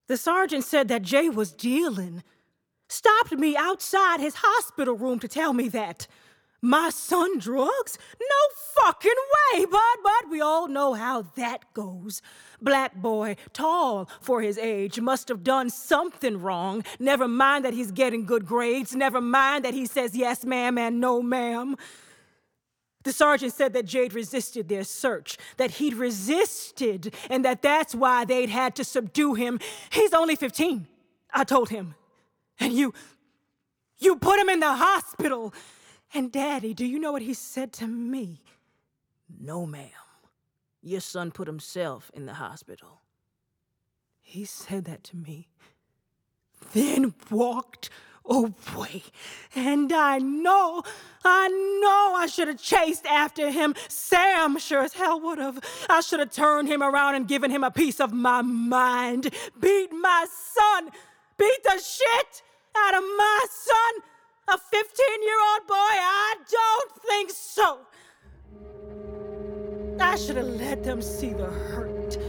The sergeant said that Jay was dealing. Stopped me outside his hospital room to tell me that. My son drugs? No fucking way, but we all know how that goes. Black boy, tall for his age, must have done something wrong. Never mind that he's getting good grades. Never mind that he says yes, ma'am, and no, ma'am. The sergeant said that Jade resisted their search, that he'd resisted, and that's why they'd had to subdue him. He's only 15, I told him. And you put him in the hospital. And Daddy, do you know what he said to me? No, ma'am. Your son put himself in the hospital. He said that to me, then walked away. And I know I should have chased after him. Sam sure as hell would have. I should have turned him around and given him a piece of my mind. Beat my son. Beat the shit out of my son. A 15-year-old boy? I don't think so. I should have let them see the hurt.